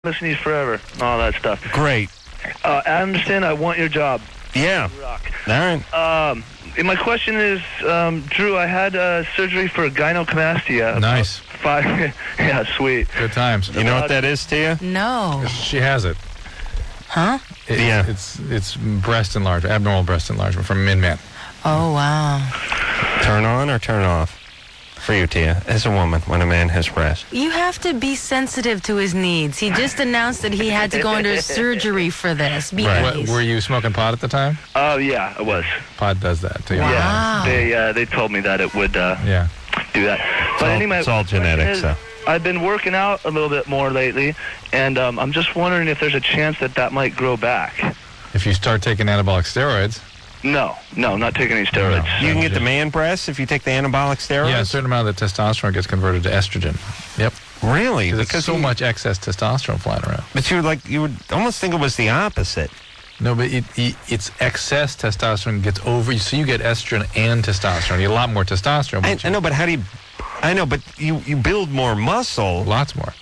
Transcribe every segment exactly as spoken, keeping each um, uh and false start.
listening to you forever, all that stuff. Great. Uh, Anderson, I want your job. Yeah. Rock. All right. Um, and my question is, um, Drew, I had uh, surgery for gynecomastia. Nice. Five. Yeah, sweet. Good times. You know what that is, Tia? No. She has it. Huh? It- Yeah. It's it's breast enlargement, abnormal breast enlargement from Min Man. Oh, wow. Turn on or turn off? For you, Tia, as a woman, when a man has breast. You have to be sensitive to his needs. He just announced that he had to go under surgery for this. Be Right. What, nice. were you smoking pot at the time? Oh, yeah, I was. Pot does that to you. Wow. Yeah. They uh, they told me that it would uh, Yeah. do that. It's But all, anyway, it's all genetics, is, so. I've been working out a little bit more lately, and um, I'm just wondering if there's a chance that that might grow back. If you start taking anabolic steroids, No, no, not taking any steroids. No. You can get the man breasts if you take the anabolic steroids? yeah, a certain amount of the testosterone gets converted to estrogen. Yep. Really? Because Because there's so you- much excess testosterone flying around. But you like you would almost think it was the opposite. No, but it, it, it's excess testosterone gets over, so you get estrogen and testosterone. You get a lot more testosterone. I, but I you- know, but how do you? I know, but you you build more muscle, Lots more.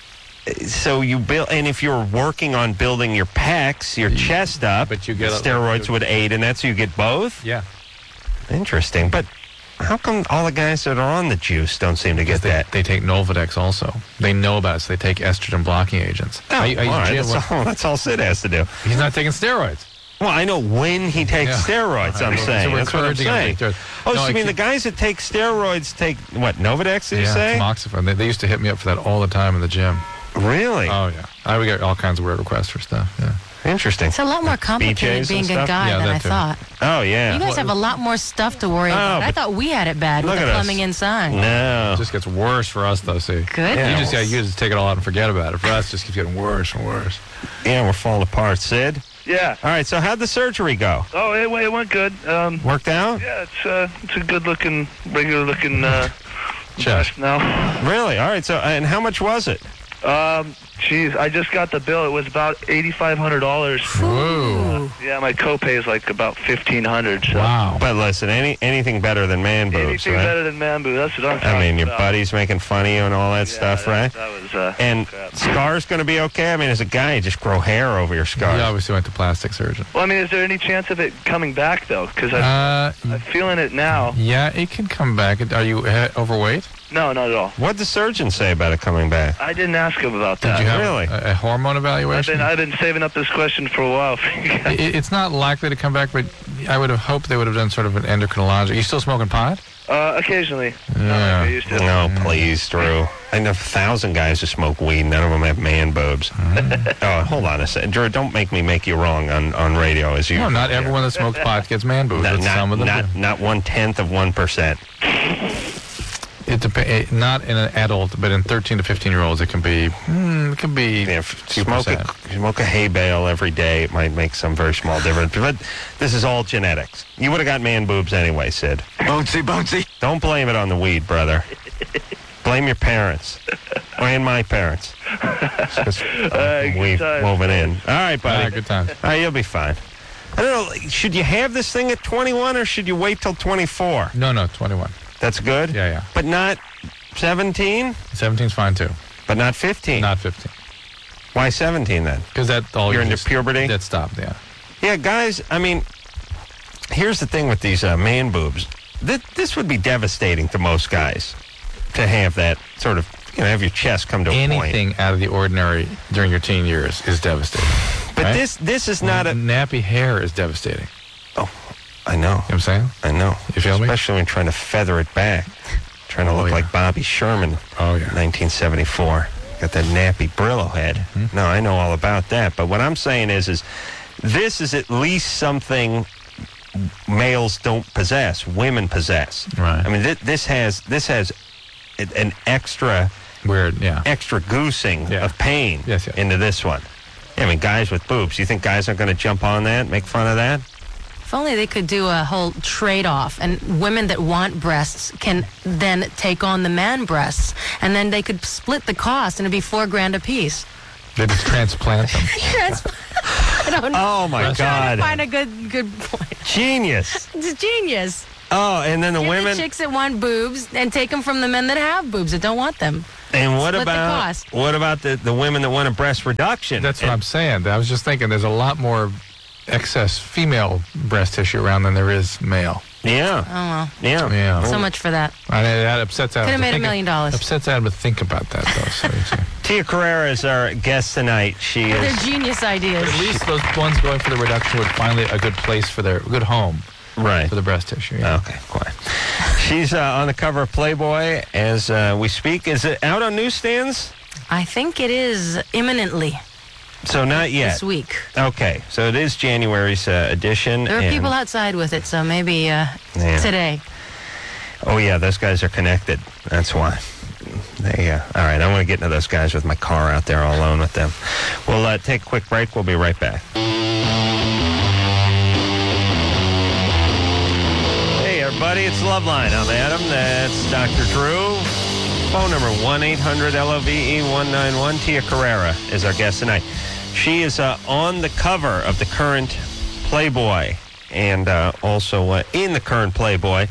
so you build. And if you're working on building your pecs, your chest up, but you get a- steroids would aid in that, so you get both. Yeah. Interesting, but how come all the guys that are on the juice don't seem to get They, that? they take Nolvadex also. They know about it, so they take estrogen blocking agents. Oh, I- I- all right, Jim, that's, all, that's all Sid has to do. He's not taking steroids. Well, I know when he takes Yeah. steroids, I'm So saying. we're That's what I'm encouraging him saying. to take steroids. Oh, No, so I you mean the keep- guys that take steroids take, what, Nolvadex, did you yeah, say? tamoxifen. They, they used to hit me up for that all the time in the gym. Really? Oh, yeah. I would get all kinds of weird requests for stuff. Yeah. Interesting. It's a lot more complicated B Js being and a stuff? guy Yeah, than that I too. thought. Oh, yeah. You guys have a lot more stuff to worry about. I but thought we had it bad with look the at us. plumbing inside. No. It just gets worse for us, though, see. Good. Yeah. You just, yeah, you just take it all out and forget about it. For us, it just keeps getting worse and worse. Yeah, we're falling apart. Sid? Yeah. All right, so how'd the surgery go? Oh, it, went- it went good. Um, Worked out? yeah, it's uh, it's a good-looking, regular-looking uh, Chest. breast now. Really? All right, so, and how much was it? Um, geez, I just got the bill. It was about eighty-five hundred dollars. Whoa. Yeah, my copay is like about fifteen hundred. So. Wow. But listen, any anything better than man boobs, Anything right? better than man boob. That's what I'm talking I mean, your about. buddy's making fun of you and all that Yeah, stuff, that, right? That was, uh, And crap. scars going to be okay? I mean, as a guy, you just grow hair over your You scars. obviously went to plastic surgeon. Well, I mean, is there any chance of it coming back, though? Because Uh, I'm feeling it now. yeah, it can come back. Are you uh, overweight? No, not at all. What'd the surgeon say about it coming back? I didn't ask him about Did that. you have really? a, a hormone I've evaluation? been, I've been saving up this question for a while. It, it's not likely to come back, but I would have hoped they would have done sort of an endocrinologic. You still smoking pot? uh, occasionally. Not Yeah. like I used to. No, please, Drew. I know a thousand guys who smoke weed. None of them have man boobs. Oh, hold on a second. Drew, don't make me make you wrong on, on radio as you. No, not everyone that smokes pot gets man boobs. Not, but not, some of them not, do. not one-tenth of one percent. It dep- Not in an adult, but in thirteen to fifteen-year-olds, it can be, hmm, it can be If two you smoke percent. a, smoke a hay bale every day, it might make some very small difference. But this is all genetics. You would have got man boobs anyway, Sid. Bouncy, bouncy. Don't blame it on the weed, brother. Blame your parents. And my parents. Just, right, good we times. moving in. All right, buddy. Ah, good times. All right, you'll be fine. I don't know. Should you have this thing at twenty-one or should you wait till twenty-four? No, no, twenty-one. That's good? Yeah, yeah. But not seventeen? seventeen's fine, too. But not fifteen? Not fifteen. Why seventeen then? Because that all You're you into just- puberty? That stopped, yeah. Yeah, guys, I mean, here's the thing with these uh, man boobs. Th- this would be devastating to most guys to have that sort of, you know, have your chest come to a point. Anything out of the ordinary during your teen years is devastating. But right? this this is not a... Nappy hair is devastating. You know I know. what I'm saying? I know. You feel me? Especially when trying to feather it back. Trying to Oh, look yeah. like Bobby Sherman. Oh, yeah. nineteen seventy-four. Got that nappy Brillo head. Mm-hmm. No, I know all about that. But what I'm saying is, is this is at least something males don't possess, women possess. Right. I mean, th- this has this has a- an extra Weird, yeah. extra goosing Yeah. of pain Yes, yes. into this one. I mean, guys with boobs. You think guys are going to jump on that, make fun of that? If only they could do a whole trade-off, and women that want breasts can then take on the man breasts, and then they could split the cost, and it'd be four grand a piece. They just transplant them. Yes. I don't know. Oh my I'm trying God! to find a good good point. Genius. It's genius. Oh, and then the Give women. the chicks that want boobs and take them from the men that have boobs that don't want them. And what Split the about cost. what about the, the women that want a breast reduction? That's what And- I'm saying. I was just thinking there's a lot more excess female breast tissue around than there is male. Yeah. Oh, well. Yeah. Yeah. So much for that. And that upsets Adam. Could've to made a think- million dollars. Upsets Adam to think about that, though. So, so. Tia Carrera is our guest tonight. She They're is genius ideas. At least those ones going for the reduction would find a good place for their good home right. for the breast tissue. Yeah. Okay, quiet. She's uh, on the cover of Playboy as uh, we speak. Is it out on newsstands? I think it is imminently So not yet. this week. Okay, so it is January's uh, edition. There are and- people outside with it, so maybe uh, Yeah. today. Oh yeah, those guys are connected. That's why. They, uh, all right, I want to get into those guys with my car out there all alone with them. We'll uh, take a quick break. We'll be right back. Hey everybody, it's Loveline. I'm Adam. That's Doctor Drew. Phone number one eight hundred L O V E one nine one. Tia Carrera is our guest tonight. She is uh, on the cover of the current Playboy and uh, also uh, in the current Playboy.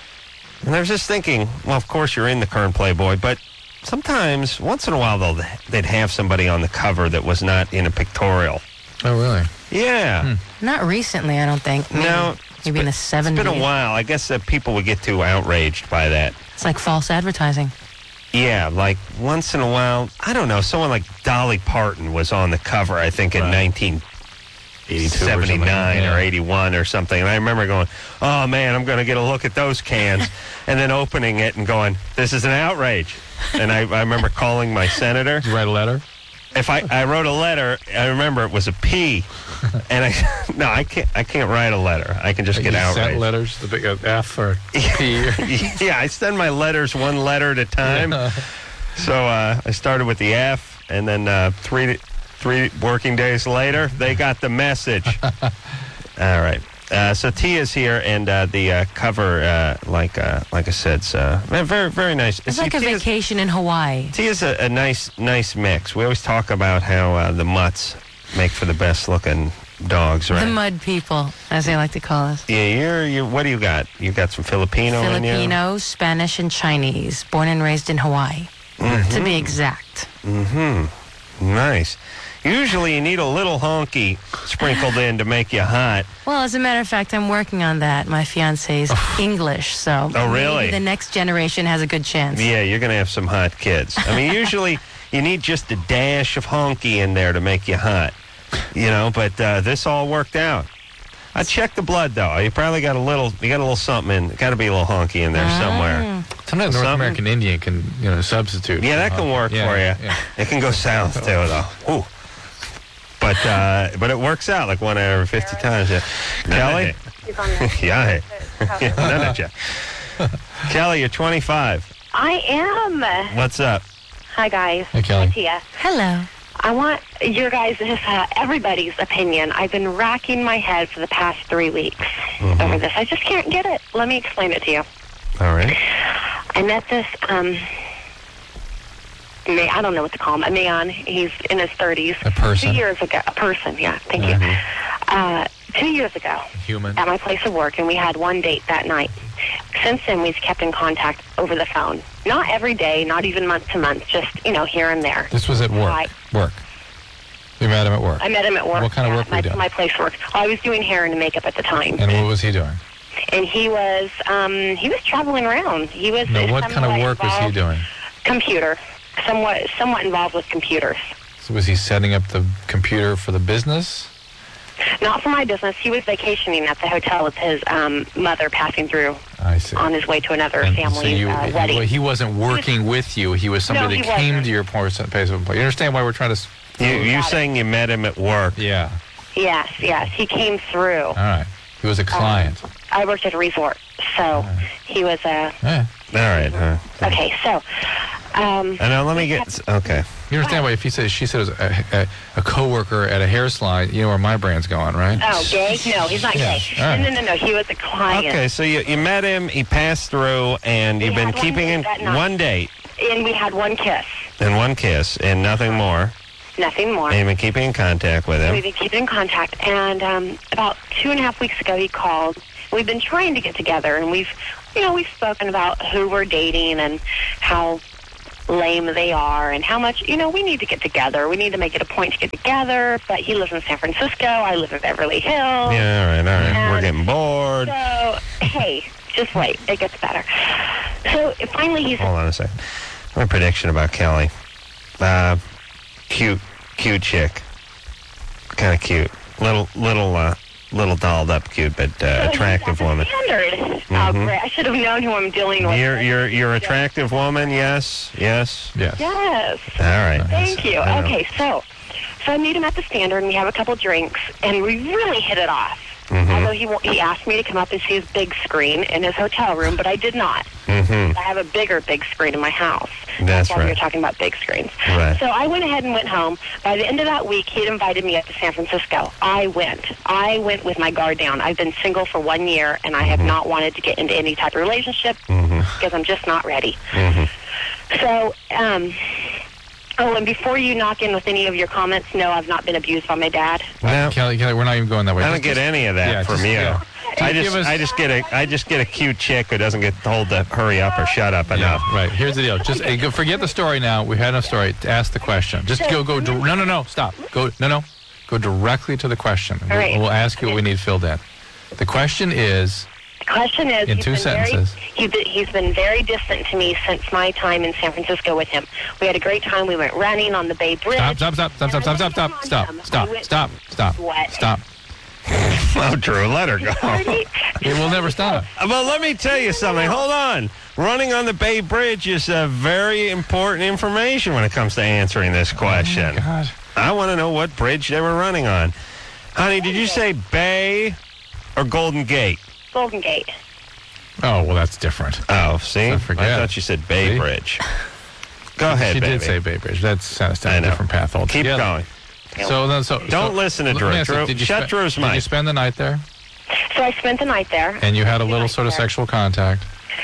And I was just thinking, well, of course you're in the current Playboy, but sometimes, once in a while, they'll, they'd have somebody on the cover that was not in a pictorial. Oh, really? Yeah. Not recently, I don't think. Maybe, No, maybe in the It's seventies. been a while. I guess that people would get too outraged by that. It's like false advertising. Yeah, like once in a while, I don't know, someone like Dolly Parton was on the cover, I think, in Right. nineteen eighty-two seventy-nine or, or eighty-one or something. And I remember going, oh, man, I'm going to get a look at those cans. And then opening it and going, this is an outrage. And I, I remember calling my senator. Did you write a letter? If I, I wrote a letter, I remember it was a P. And I, no, I can't, I can't write a letter. I can just get you sent outraged. letters, the big uh, F or P. Yeah, I send my letters one letter at a time. So uh, I started with the F, and then uh, three three working days later, they got the message. All right. Uh, so Tia's here, and uh, the uh, cover, uh, like uh, like I said, is uh, very very nice. It's See, like a Tia's, vacation in Hawaii. Tia's a, a nice nice mix. We always talk about how uh, the mutts make for the best looking dogs, right? The mud people, as they like to call us. Yeah, you're you. What do you got? You got some Filipino, in you? Filipino, Spanish, and Chinese. Born and raised in Hawaii, to be exact. Mm-hmm. Nice. Usually you need a little honky sprinkled in to make you hot. Well, as a matter of fact, I'm working on that. My fiance is English, so Oh, really? maybe the next generation has a good chance. Yeah, you're going to have some hot kids. I mean, usually you need just a dash of honky in there to make you hot. You know, but uh, this all worked out. I checked the blood, though. You probably got a little, you got a little something in. Got to be a little honky in there somewhere. Sometimes North Something- American Indian can, you know, substitute. Yeah, that for can honky. work Yeah, for you. yeah. It can go south, too, though. Ooh. But, uh, but it works out like one out of every fifty times. Yeah. Kelly? Yeah. Yeah, none of you. Kelly, you're twenty-five. I am. What's up? Hi, guys. Hey, Kelly. Hi, Tia. Hello. I want your guys, uh, everybody's opinion. I've been racking my head for the past three weeks Mm-hmm. over this. I just can't get it. Let me explain it to you. All right. I met this, um, ma- I don't know what to call him, a man. He's in his thirties. A person? Two years ago. A person, yeah. Thank Mm-hmm. you. Uh, two years ago. Human. At my place of work, and we had one date that night. Since then, we've kept in contact over the phone. Not every day, not even month to month, just, you know, here and there. This was at work. Hi. Work. You met him at work. I met him at work. What kind of yeah, work were my, you doing? My place work. Well, I was doing hair and makeup at the time. And what was he doing? And he was, um, he was traveling around. He was No, what kind of somewhat work was he involved- doing? Computer. Somewhat, somewhat involved with computers. So was he setting up the computer for the business? Not for my business. He was vacationing at the hotel with his um, mother passing through I see. on his way to another And family's so you, uh, he, wedding. he wasn't working with you. He was somebody No, he that came wasn't. to your place of employment. You understand why we're trying to... s- You, you Got it. saying you met him at work? Yeah. Yes, yes. He came through. All right. He was a client. I worked at a resort, so he was a... Yeah. All right. Huh? Okay, so... Um, I know. Let me get. Okay. You understand why if he says, she said it was a, a, a co-worker at a hair salon, you know where my brand's going, right? oh, gay? No, he's not Yeah, gay. all right. No, no, no, no. He was a client. Okay. So you, you met him. He passed through, and you've We been had one keeping date in that night. one date And we had one kiss. and one kiss and nothing more. Nothing more. And you've been keeping in contact with We've him. been keeping in contact. And um, about two and a half weeks ago, he called. We've been trying to get together, and we've, you know, we've spoken about who we're dating and how lame they are and how much, you know, we need to get together. We need to make it a point to get together. But he lives in San Francisco. I live in Beverly Hills. Yeah, all right, all right. And We're getting bored. So, hey, just wait. It gets better. So finally he's... Hold on a second. My prediction about Kelly. Uh, cute, cute chick. Kind of cute. Little, little, uh, little dolled up cute, but uh, attractive woman. Standard. Mm-hmm. Oh, great. I should have known who I'm dealing with. You're, you're, you're attractive woman, yes? Yes? Yes. Yes. All right. Thank you. I know. Okay, so so I meet him at the Standard, and we have a couple drinks, and we really hit it off. Mhm. Although he wa- he asked me to come up and see his big screen in his hotel room, but I did not. Mm-hmm. I have a bigger big screen in my house. That's why we right. were talking about big screens. Right. So I went ahead and went home. By the end of that week, he'd invited me up to San Francisco. I went. I went with my guard down. I've been single for one year, and I have Mm-hmm. not wanted to get into any type of relationship Mhm. because I'm just not ready. Mhm. So, um, oh, and before you knock in with any of your comments, no, I've not been abused by my dad. No, Kelly, Kelly, we're not even going that way. I don't Just- get just- any of that yeah, from just- you. yeah. I Give just, us- I just get a, I just get a cute chick who doesn't get told to hurry up or shut up Yeah, enough. right. Here's the deal. Just hey, go, forget the story now. We had no story. Ask the question. Just go, go. di- No, no, no. Stop. Go. No, no. Go directly to the question. We'll, right. we'll ask you what we need filled in. The question is. The question is, In he's two been sentences. Very, he, be- he's been very distant to me since my time in San Francisco with him. We had a great time. We went running on the Bay Bridge. Stop. Stop. Stop. Stop. Stop. Stop. Stop. Stop. Stop. Stop. Stop. Stop. What? Stop. Oh, Drew, let her go. It will never stop. Well, let me tell you something. Hold on. Running on the Bay Bridge is uh, very important information when it comes to answering this question. God. I want to know what bridge they were running on. Honey, did you say Bay or Golden Gate? Golden Gate. Oh well, that's different. Oh, see? I forget. I thought you said Bay See? Bridge. Go ahead, She baby. did say Bay Bridge. That's that's I a know. different path Keep altogether. going. So then, so Don't so, listen to let Drew. me ask you, Drew, did you shut spe- Drew's Did you mic. spend the night there? So I spent the night there. And you had a little Night sort of there. sexual contact.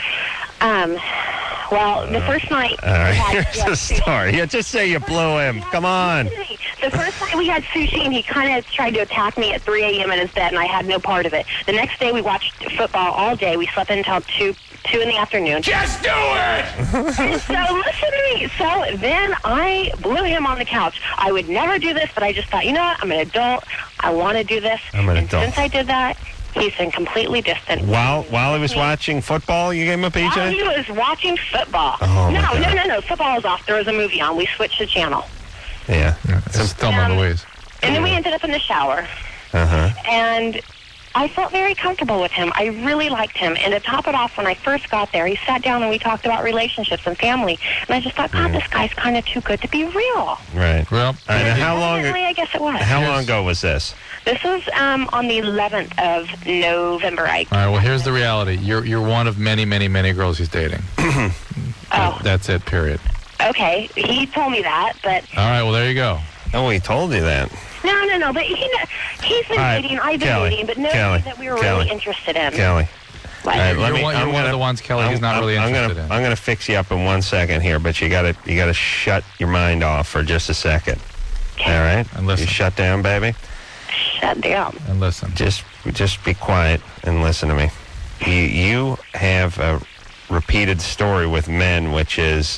Um, well, the first night All right, we had, here's we had the sushi. story. Yeah, just say you blew him. Come on. The first night we had sushi, and he kind of tried to attack me at three a.m. in his bed, and I had no part of it. The next day we watched football all day. We slept until two two in the afternoon. Just do it! And so listen to me. So then I blew him on the couch. I would never do this, but I just thought, you know what? I'm an adult. I want to do this. I'm an and adult. since I did that, he's been completely distant. While while he was watching football, you gave him a P While J? he was watching football. Oh, my no, God. no, no, no. Football was off. There was a movie on. We switched the channel. Yeah. It's Thelma Um, Louise. And then we ended up in the shower. Uh-huh. And I felt very comfortable with him. I really liked him. And to top it off, when I first got there, he sat down and we talked about relationships and family. And I just thought, God, Mm. this guy's kind of too good to be real. Right. Well, All right, now how long Evidently, I guess it was. how Here's- long ago was this? This was um, on the eleventh of November. I, all right. Well, here's the reality. You're you're one of many, many, many girls he's dating. oh, That's it. Period. okay. He told me that, but All right. Well, there you go. Oh, he told you that. no, no, no. But he, he's been All right, dating. I've been Kelly, dating, but nobody Kelly, that we were Kelly, really interested in. Kelly. What? All right, You're let me, one- you're I'm one of gonna, the ones Kelly I'm, is not I'm- really I'm interested gonna, in. I'm going to fix you up in one second here, but you got to you got to shut your mind off for just a second. Okay. All right? And listen. You shut down, baby. Shut down. And listen. Just just be quiet and listen to me. You you have a repeated story with men, which is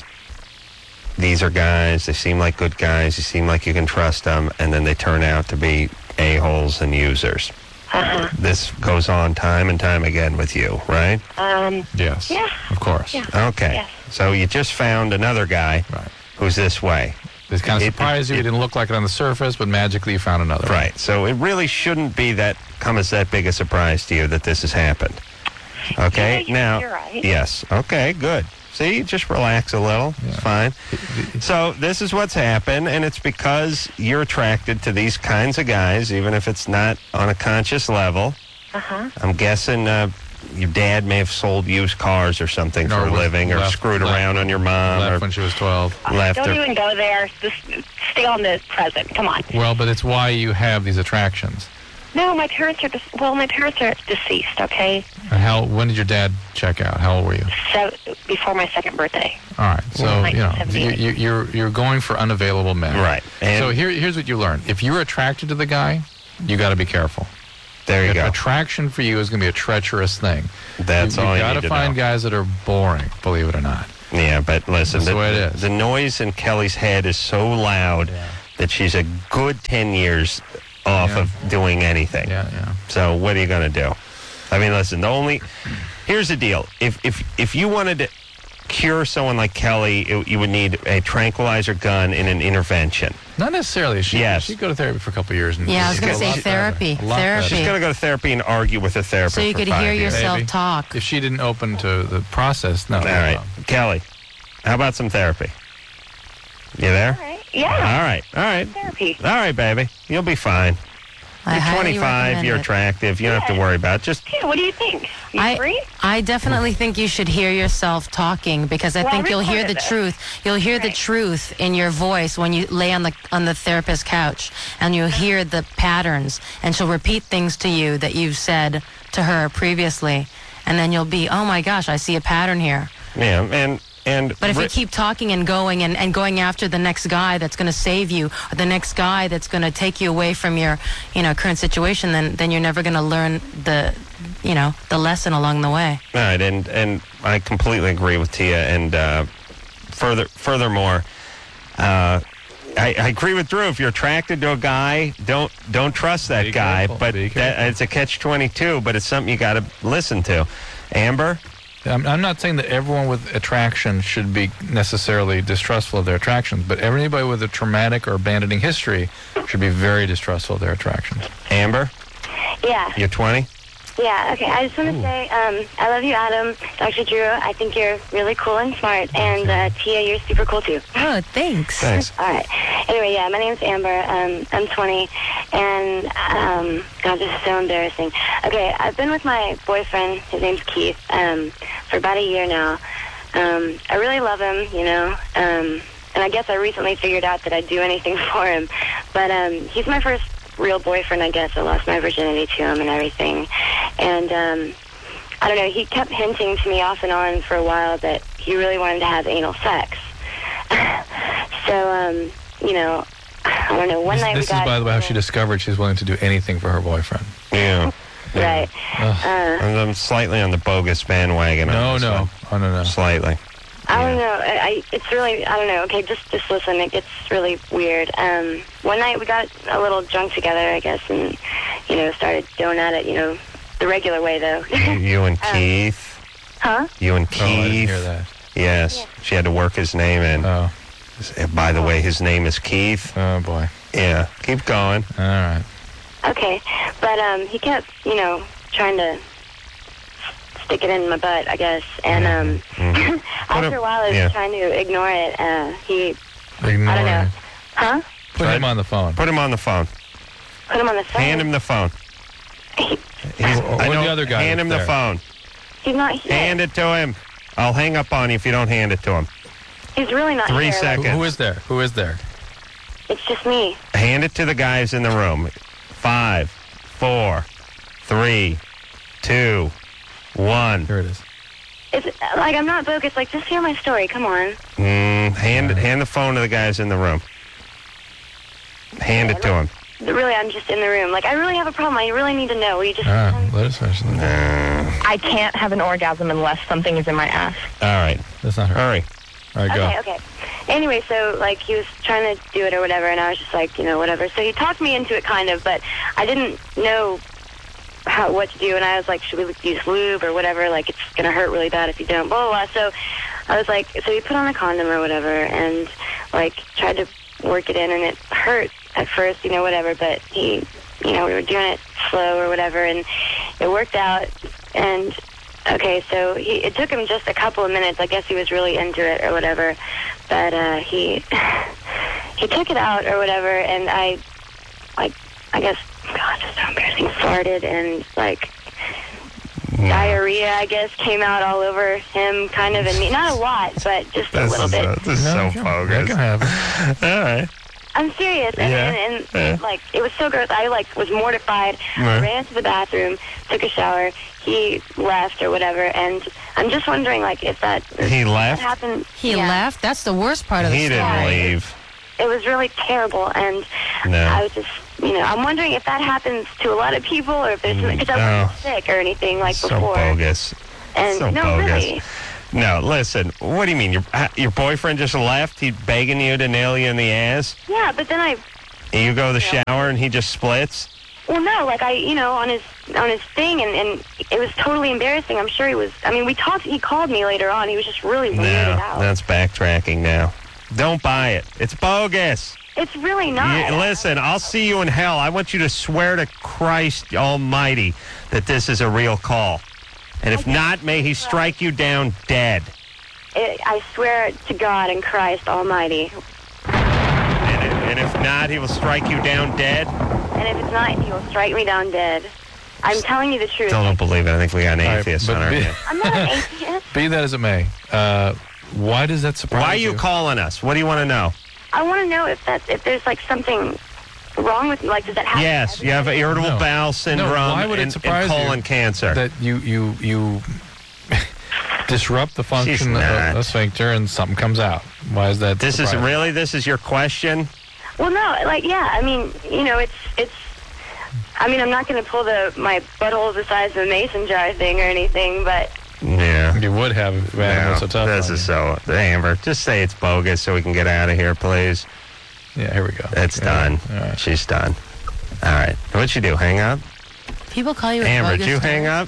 these are guys, they seem like good guys, you seem like you can trust them, and then they turn out to be a-holes and users. Uh-huh. This goes on time and time again with you, right? Um, Yes. Yeah. Of course. Yeah. Okay. Yes. So you just found another guy Right. who's this way. This kind of It- surprised you. it- It didn't look like it on the surface, but magically you found another. Right. So it really shouldn't be that come as that big a surprise to you that this has happened. Okay. Yeah, now. you're right. Yes. Okay. Good. See, just relax a little. It's fine. So this is what's happened, and it's because you're attracted to these kinds of guys, even if it's not on a conscious level. uh-huh. I'm guessing uh, your dad may have sold used cars or something Or for a was living, or left- screwed left- around on your mom, Left or when she was twelve. left Don't her. even go there. Just stay on the present. Come on. Well, but it's why you have these attractions. No, my parents are, dis- well, my parents are deceased, okay? And how? When did your dad check out? How old were you? So, before my second birthday. All right. So Like you know, seventy-eight. you, you, you're you're going for unavailable men. Right. And So here here's what you learn. If you're attracted to the guy, you got to be careful. there you go. Attraction for you is going to be a treacherous thing. That's you, all you got need to to find know. guys that are boring. Believe it or not. Yeah, but listen, That's the way it is. the noise in Kelly's head is so loud Yeah. that she's a good ten years off Yeah. of doing anything. Yeah, yeah. So what are you going to do? I mean, listen, the only... Here's the deal. If if if you wanted to cure someone like Kelly, it, you would need a tranquilizer gun and an intervention. Not necessarily. She, Yes. She'd go to therapy for a couple of years. And Yeah, I was She's going to got- say she's therapy. A lot better. Therapy. She's going to go to therapy and argue with a therapist So you for could five hear years. yourself Maybe. talk. If she didn't open to the process, no. All right. Kelly, how about some therapy? You there? All right. Yeah. All right. All right. Therapy. All right, baby. You'll be fine. I You're highly twenty-five. recommend You're it. attractive. You don't have to worry about it. Just Yeah, what do you think? You I, free? I definitely think you should hear yourself talking because I Well, I think you'll hear recorded the this. truth. You'll hear the Right. truth in your voice when you lay on the on the therapist's couch, and you'll hear the patterns, and she'll repeat things to you that you've said to her previously, and then you'll be, oh my gosh, I see a pattern here. yeah, and and But if you Ri- keep talking and going and, and going after the next guy that's going to save you, or the next guy that's going to take you away from your, you know, current situation, then then you're never going to learn the, you know, the lesson along the way. All right, and and I completely agree with Tia. And uh, further, furthermore, uh, I, I agree with Drew. If you're attracted to a guy, don't don't trust that Be guy. careful, But be that, careful. it's a catch twenty-two. But it's something you got to listen to. Amber, I'm, I'm not saying that everyone with attraction should be necessarily distrustful of their attractions, but everybody with a traumatic or abandoning history should be very distrustful of their attractions. Amber, Yeah. you're twenty. Yeah, okay. I just want to say, um, I love you, Adam. Doctor Drew, I think you're really cool and smart. And uh, Tia, you're super cool, too. Oh, thanks. Thanks. All right. Anyway, yeah, my name's Amber. Um, I'm twenty. And, um, God, this is so embarrassing. Okay, I've been with my boyfriend. His name's Keith. Um, for about a year now. Um, I really love him, you know. Um, and I guess I recently figured out that I'd do anything for him. But um, he's my first real boyfriend, I guess. I lost my virginity to him and everything. And, um, I don't know, he kept hinting to me off and on for a while that he really wanted to have anal sex. So, um, you know, I don't know, one This, night this we got... is, by the way, how she discovered she's willing to do anything for her boyfriend. Yeah. Right. Ugh. Uh, I'm, I'm slightly on the bogus bandwagon. on No, this no. one. Oh, no, no. Slightly. I don't know. I, I it's really I don't know. Okay, just just listen. It gets really weird. Um, one night we got a little drunk together, I guess, and you know started going at it. You know, the regular way though. You, you and Um, Keith. Huh? You and Oh, I didn't Keith. hear that. Yes. She had to work his name in. Oh, By the way, his name is Keith. oh boy. Yeah. Keep going. All right. Okay, but um, he kept you know trying to stick it in my butt, I guess, and um, Mhm. after him- a while I was yeah. trying to ignore it. Uh, he, Ignore I don't know. it. Huh? Put him on the phone. Put him on the phone. Put him on the phone. Hand him the phone. He, He's, Or- or I the know- other guy Hand that's him the there. phone. he's not here. Hand it to him. I'll hang up on you if you don't hand it to him. He's really not Three here. Like, seconds. Who, who is there? Who is there? it's just me. Hand it to the guys in the room. Five, four, three, two, one. Here it is. It's like I'm not bogus. Like, just hear my story. Come on. Mm, hand hand the phone to the guys in the room. Hand it to him. Really, I'm just in the room. Like, I really have a problem. I really need to know. Will you just? Ah, let us finish. I can't have an orgasm unless something is in my ass. All right. That's not her. Hurry. All right, go. Okay, okay. Anyway, so like he was trying to do it or whatever, and I was just like, you know, whatever. So he talked me into it, kind of, but I didn't know how what to do, and I was like, should we use lube or whatever? Like, it's gonna hurt really bad if you don't. Blah blah blah. So I was like, so he put on a condom or whatever, and like tried to work it in, and it hurt at first, you know, whatever. But he, you know, we were doing it slow or whatever, and it worked out. And okay, so he, it took him just a couple of minutes. I guess he was really into it or whatever. But uh, he he took it out or whatever, and I, like, I guess, God, this is so embarrassing, farted, and, like, diarrhea, I guess, came out all over him, kind of, and me. Not a lot, but just a This little is, bit. uh, this is so Yeah, bogus. That can happen. All right. I'm serious, and, Yeah, and, and yeah. like it was so gross. I like was mortified. Right. Ran to the bathroom, took a shower. He left or whatever, and I'm just wondering, like, if that He if left? that happened. He yeah. left? That's the worst part of the He story. didn't leave. It was really terrible, and No. I was just, you know, I'm wondering if that happens to a lot of people, or if there's because I No. wasn't sick or anything like So before. bogus. And So no, bogus. really. No, listen. What do you mean? Your uh, your boyfriend just left? He's begging you to nail you in the ass? Yeah, but then I, And you go to the Yeah. shower and he just splits? well, no, like I, you know, on his on his thing, and, and it was totally embarrassing. I'm sure he was. I mean, we talked. He called me later on. He was just really weirded No, out. that's backtracking now. Don't buy it. It's bogus. It's really not. You- listen, I'll see you in hell. I want you to swear to Christ Almighty that this is a real call. And if not, may he strike you down dead. It, I swear to God and Christ Almighty. And if, and if not, he will strike you down dead. And if it's not, he will strike me down dead. I'm telling you the truth. Still don't believe it. I think we got an All right, atheist but on our be- hands. I'm not an atheist. Be that as it may, uh, why does that surprise Why are you you? calling us? What do you want to know? I want to know if that's if there's like something wrong with me. Like, does that happen? to Yes, you have everybody? irritable No. bowel syndrome why would it and, surprise and colon you cancer. that you you you disrupt the function of not. a sphincter and something comes out? Why is that? this is surprising? really, this is your question? Well, no, like, yeah. I mean, you know, it's it's. I mean, I'm not going to pull the my butthole the size of a mason jar thing or anything, but Yeah. You would have if Adam was so tough. this on is you. so, Amber, just say it's bogus so we can get out of here, please. Yeah, here we go. It's Yeah, done. all right. She's done. All right. What'd you do? Hang up? People call you a Amber, bogus did you hang nerd. up?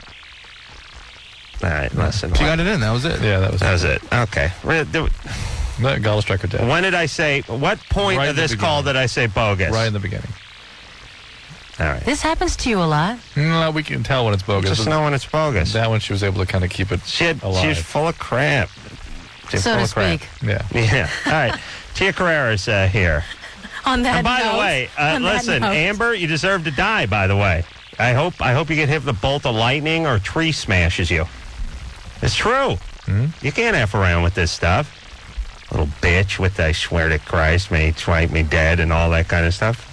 All right, listen. She got it in. That was it. Yeah, that was That was it. Okay. Re- do- that Gala struck her dead. When did I say, what point Right of in the this call beginning. did I say bogus? Right in the beginning. All right. This happens to you a lot. No, we can tell when it's bogus. Just know when it's bogus. That one, she was able to kind of keep it She had, alive. she's full of crap. She's So full to of crap. speak. Yeah. Yeah. All right. Tia Carrera's uh, here. On that And by note, the way, uh, on that listen, note. Amber, you deserve to die, by the way. I hope I hope you get hit with a bolt of lightning or a tree smashes you. It's true. Hmm? You can't F around with this stuff. Little bitch with I swear to Christ, may he strike me dead and all that kind of stuff.